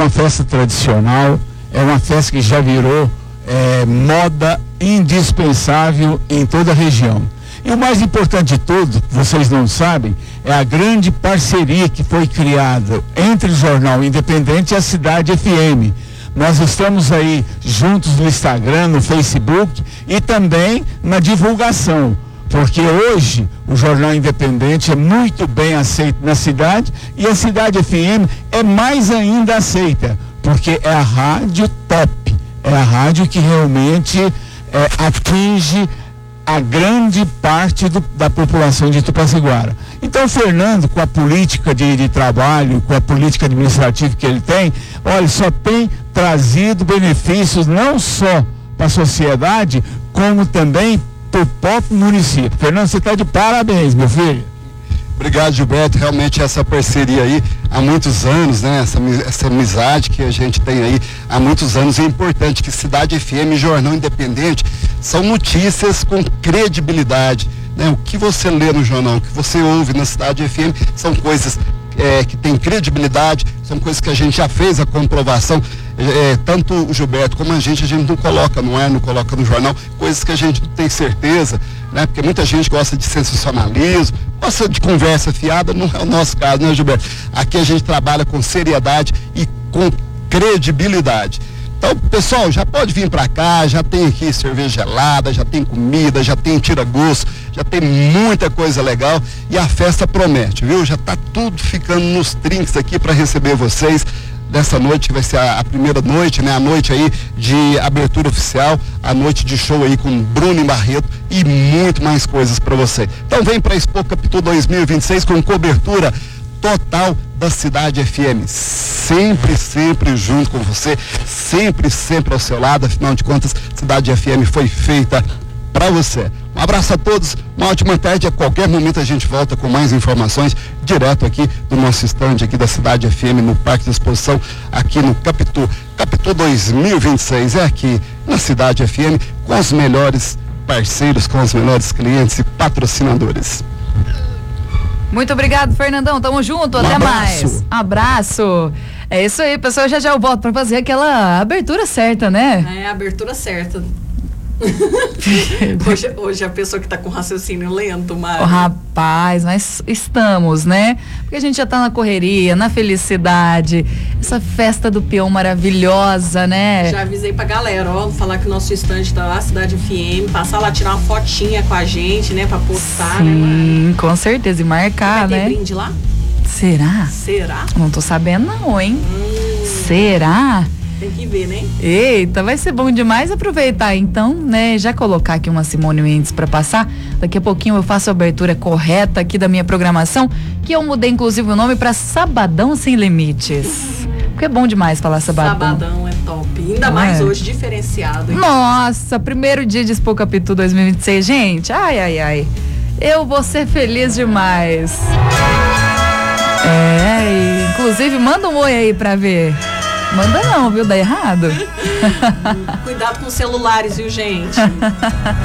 uma festa tradicional, é uma festa que já virou moda indispensável em toda a região. E o mais importante de tudo, vocês não sabem, é a grande parceria que foi criada entre o Jornal Independente e a Cidade FM. Nós estamos aí juntos no Instagram, no Facebook e também na divulgação, porque hoje o Jornal Independente é muito bem aceito na cidade e a Cidade FM é mais ainda aceita, porque é a rádio top, é a rádio que realmente atinge a grande parte da população de Tupaciguara. Então, Fernando, com a política de trabalho, com a política administrativa que ele tem, olha, só tem trazido benefícios não só para a sociedade, como também para o próprio município. Fernando, você está de parabéns, meu filho. Obrigado, Gilberto. Realmente essa parceria aí há muitos anos, né? Essa amizade que a gente tem aí há muitos anos. É importante que Cidade FM e Jornal Independente são notícias com credibilidade, né? O que você lê no jornal, o que você ouve na Cidade FM são coisas que têm credibilidade, são coisas que a gente já fez a comprovação. Tanto o Gilberto como a gente não coloca no ar, não coloca no jornal, coisas que a gente não tem certeza, né? Porque muita gente gosta de sensacionalismo, gosta de conversa fiada, não é o nosso caso, né, Gilberto? Aqui a gente trabalha com seriedade e com credibilidade. Então, pessoal, já pode vir para cá, já tem aqui cerveja gelada, já tem comida, já tem tira-gosto, já tem muita coisa legal e a festa promete, viu? Já tá tudo ficando nos trinques aqui para receber vocês dessa noite, que vai ser a primeira noite, né? A noite aí de abertura oficial, a noite de show aí com Bruno e Barreto e muito mais coisas para você. Então vem para Expo Capitu 2026 com cobertura total da Cidade FM, sempre junto com você, sempre ao seu lado. Afinal de contas, Cidade FM foi feita para você. Um abraço a todos, uma ótima tarde. A qualquer momento a gente volta com mais informações direto aqui do nosso estande aqui da Cidade FM no Parque de Exposição, aqui no Capitu 2026. É aqui na Cidade FM com os melhores parceiros, com os melhores clientes e patrocinadores. Muito obrigado, Fernandão. Tamo junto, até mais. Abraço. É isso aí, pessoal. Já eu volto pra fazer aquela abertura certa, né? É, a abertura certa. hoje a pessoa que tá com raciocínio lento, mas... Rapaz, mas estamos, né? Porque a gente já tá na correria, na felicidade, essa festa do peão maravilhosa, né? Já avisei pra galera, ó, falar que o nosso estande tá lá, Cidade FM, passar lá, tirar uma fotinha com a gente, né, pra postar, né, mano? Com certeza, e marcar, vai ter né? brinde lá? Será? Não tô sabendo não, hein? Será? Tem que ver, né? Eita, vai ser bom demais aproveitar então, né? Já colocar aqui uma Simone Mendes pra passar. Daqui a pouquinho eu faço a abertura correta aqui da minha programação, que eu mudei inclusive o nome pra Sabadão Sem Limites. Porque é bom demais falar Sabadão. Sabadão é top. Ainda mais hoje, diferenciado. Hein? Nossa, primeiro dia de Expo Capitu 2026. Gente, ai. Eu vou ser feliz demais. Inclusive manda um oi aí pra ver. Manda não, viu? Dá errado. Cuidado com os celulares, viu, gente?